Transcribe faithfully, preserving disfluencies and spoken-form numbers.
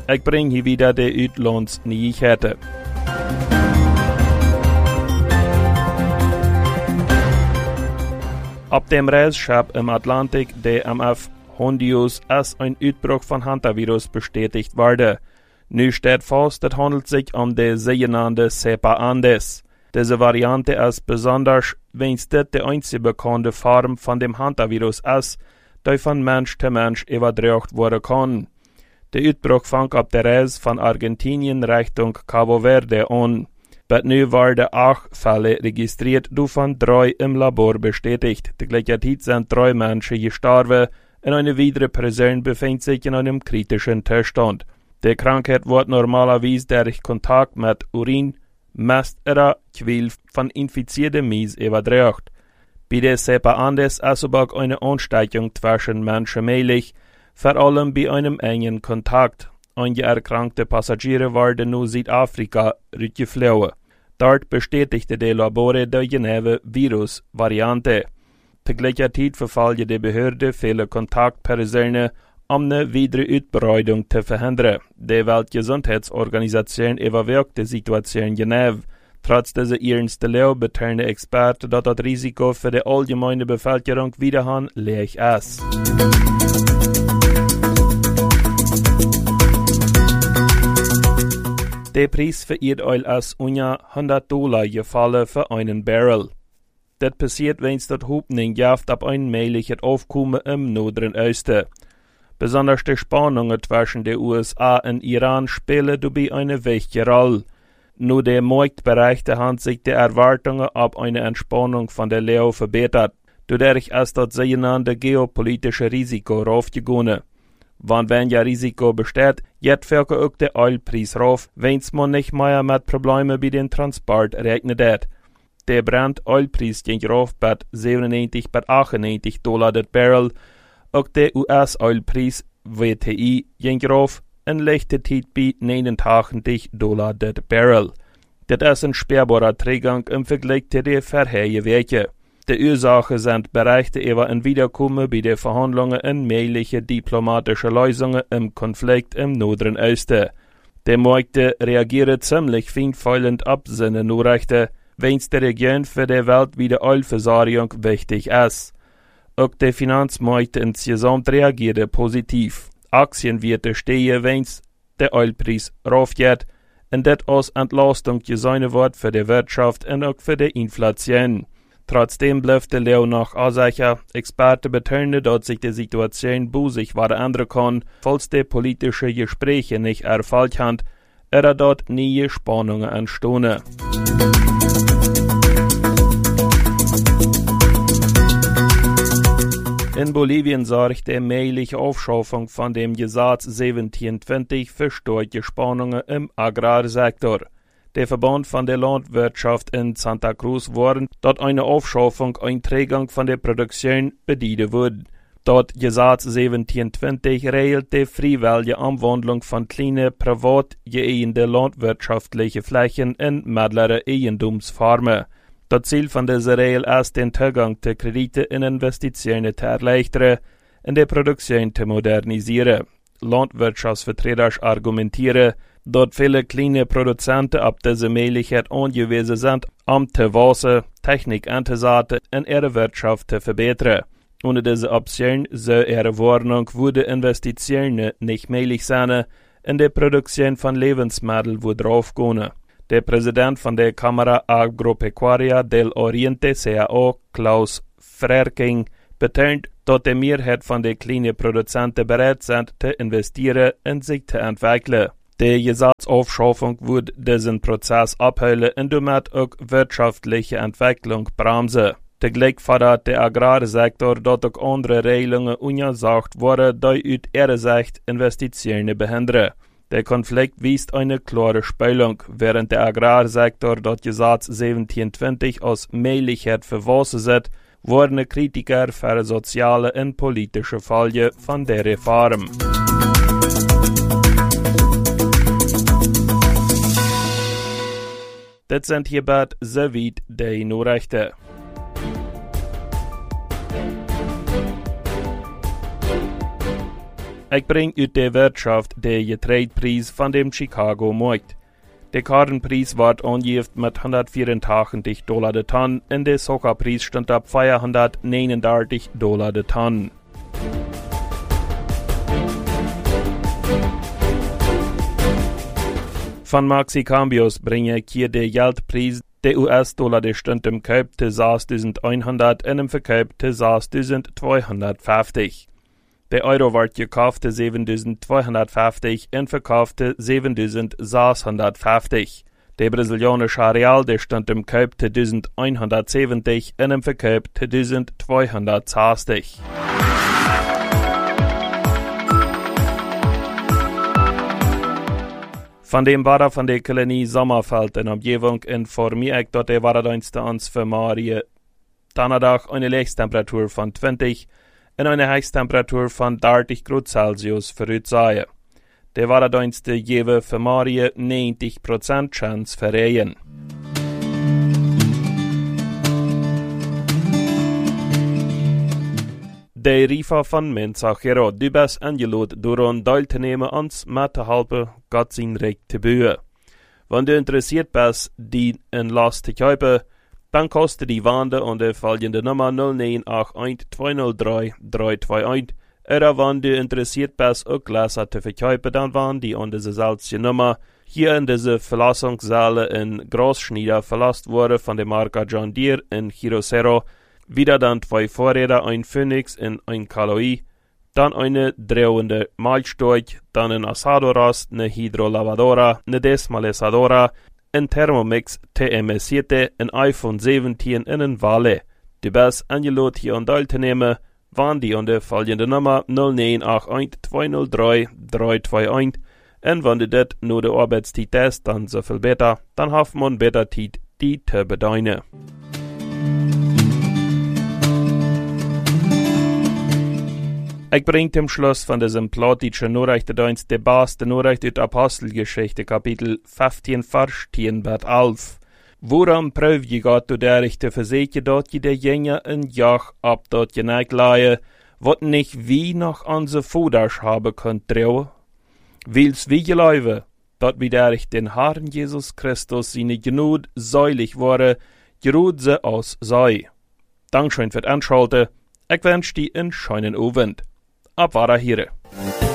Ik breng hier wieder de Uitlandsnyheiten. Ab dem Reisschab im Atlantik, der M F Hondius als ein Uitbruch von Hantavirus bestätigt wurde. Nu steht fest, es handelt sich um die sogenannte Cepa Andes. Diese Variante ist besonders, wenn es die einzige bekannte Form von dem Hantavirus ist, die von Mensch zu Mensch übertragen werden kann. Der Uitbruch fängt ab der Reise von Argentinien Richtung Cabo Verde an. Bis nu werden acht Fälle registriert, davon drei im Labor bestätigt. Gleichzeitig sind drei Menschen gestorben und eine weitere Person befindet sich in einem kritischen Zustand. Die Krankheit wird normalerweise durch Kontakt mit Urin, Mist oder Quell von infizierten Mies übertragen. Bei der Cepa Andes ist aber eine Ansteckung zwischen Menschen möglich, vor allem bei einem engen Kontakt. Einige erkrankte Passagiere werden nach Südafrika zurückgeflogen. Dort bestätigte die Labore die genaue Virusvariante. Gleichzeitig verfolgen die Behörde viele Kontaktpersonen, um eine weitere Ausbreitung zu verhindern. Die Weltgesundheitsorganisation überwacht die Situation genau. Trotz dieser ernsten Lage betonen Experten, dass das Risiko für die allgemeine Bevölkerung wiederum leicht ist. Der Preis für Erdöl ist unter hundert Dollar gefallen für einen Barrel. Das passiert, wenn es das Hoffnung gibt auf ein mähliches Aufkommen im Norderen Osten. Besonders die Spannungen zwischen den U S A und Iran spielen dabei eine wichtige Rolle. Nur der Marktbereiche haben sich die Erwartungen auf eine Entspannung von der Lage verbessert. Dadurch ist das sogenannte geopolitische Risiko raufgegangen. Wann weniger Risiko besteht, jetzt fällt auch der Ölpreis rauf, wenn man nicht mehr mit Problemen bei dem Transport rechnet hat. Der Brent-Ölpreis ging rauf bei siebenundneunzig bis achtundneunzig Dollar das Barrel. Auch der U S-Ölpreis W T I ging rauf und legte Zeit bei neunundachtzig Dollar das Barrel. Das ist ein spürbarer Trägung im Vergleich zu den vorherigen Wochen. Die Ursachen sind Berichte über ein Wiederkommen bei den Verhandlungen und mögliche diplomatische Lösungen im Konflikt im Norderen Osten. Die Märkte reagieren ziemlich feinfühlend auf seine Nachrichten, wenn es der Region für die weltweite Ölversorgung wichtig ist. Auch die Finanzmärkte insgesamt reagieren positiv. Aktienwerte stehen, wenn es der Ölpreis raufgeht, und das als Entlastung gesehen wird für die Wirtschaft und auch für die Inflation. Trotzdem bleibt der Leo noch unsicher. Experten betonen, dass sich die Situation busig ändern kann, falls die politischen Gespräche nicht erfolgt haben oder dort neue Spannungen entstehen. In Bolivien sorgt die mähliche Aufschaffung von dem Gesetz siebzehnhundertzwanzig für starke Spannungen im Agrarsektor. Der Verband von der Landwirtschaft in Santa Cruz warnt, dass eine Aufschaffung eine Trägung von der Produktion bedienen würde. Das Gesetz siebzehnhundertzwanzig regelt die freiwillige Umwandlung von kleinen, privat geeigneten landwirtschaftlichen Flächen in mittlere Eigentumsformen. Das Ziel von dieser Regel ist, den Zugang zu Krediten und Investitionen zu erleichtern und die Produktion zu modernisieren. Landwirtschaftsvertreter argumentieren, dass viele kleine Produzenten auf diese Möglichkeit angewiesen sind, um zu wachsen, Technik einzusetzen und ihre Wirtschaft zu verbessern. Ohne diese Option, so ihre Warnung, würde Investitionen nicht möglich sein und die Produktion von Lebensmitteln würde draufgehen. Der Präsident von der Cámara Agropecuaria del Oriente, C A O, Klaus Frerking, betont, dass die Mehrheit von den kleinen Produzenten bereit sind, zu investieren und sich zu entwickeln. Die Gesetzaufschaffung wird diesen Prozess abhalten und damit auch wirtschaftliche Entwicklung bremsen. Tegelijk fordert der Agrarsektor, dass auch andere Regelungen untersagt wurden, die aus ihrer Sicht Investitionen behindern. Der Konflikt weist eine klare Spiegelung, während der Agrarsektor das Gesetz siebzehnhundertzwanzig als Möglichkeit verwassen sieht, wurden Kritiker für soziale und politische Folgen von der Reform. Das sind hierbei soweit die Nachrichten. Ich bring ut der Wirtschaft der Getreidepreis von dem Chicago Markt. Der Karrenpreis ward angegeben mit hundertvierundachtzig Dollar de Tonne und der Zuckerpreis stand ab vierhundertneununddreißig Dollar de Tonne. Von Maxi Cambios bringe ich hier der Geldpreis. Der U S-Dollar der stand im Kauf zu sechstausendeinhundert und im Verkauf zu sechstausendzweihundertfünfzig. Der Euro ward gekauft zu siebentausendzweihundertfünfzig und verkauft zu siebentausendsechshundertfünfzig. Der brasilianische Real der stand im Kauf zu elfhundertsiebzig und im Verkauf zu eintausendzweihundertsechzig. Von dem Wetter von der Kolonie Sommerfeld in Umgebung informiere ich, dass der Wetterdienst uns für Marie Donnerstag eine Höchsttemperatur von zwanzig und eine Höchsttemperatur von dreißig Grad Celsius voraussehen. Der Wetterdienst gebe für Marie neunzig Prozent Chance für Regen. Der Riefer von Mensachero, du bist eingeladen, daran teilzunehmen, ans mitzuhelfen, Gott sein Recht zu bauen. Wenn du interessiert bist, die in Last zu kaufen, dann kostet die Wande und der folgende Nummer null neun acht eins zwei null drei drei zwei eins. Oder wenn du interessiert bist, auch Gläser zu verkaufen, dann waren die an diese selbe Nummer hier in diese Verlassungssäle in Großschnieder verlasst wurde von der Marke John Deere in Hirosero. Wieder dann zwei Vorräder, ein Phoenix und ein Kaloi, dann eine drehende Malzstorch, dann ein Asadoras, eine Hydrolavadora, eine Desmalesadora, ein Thermomix T M S sieben, ein iPhone siebzehn und ein Valet. Du bist eingeladen, hier an teilzunehmen, wann die an der folgenden Nummer null neun acht eins zwei null drei drei zwei eins. Und wenn du das nur der Arbeitszeit hast, dann so viel besser, dann hat man besser Zeit, die zu bedeuten. Ich bring zum Schluss von diesem plattdeutschen Nachrichtendienst der beste Nachricht aus Apostelgeschichte, Kapitel fünfzehn, Vers zehn bis elf. Woran prüf je Gott, du der Richter versichert, dort je der Jünger in Jach ab dort je nicht leihe, wat nicht wie noch unsere Fuders haben könnt trauen? Wils wie geläufe, dort wie der ich den Herrn Jesus Christus seine Gnade säulig wurde, geruht sie aus sei. Dankeschön für das Anschalten. Ich wünsche dir einen schönen Abend. Ab war hier.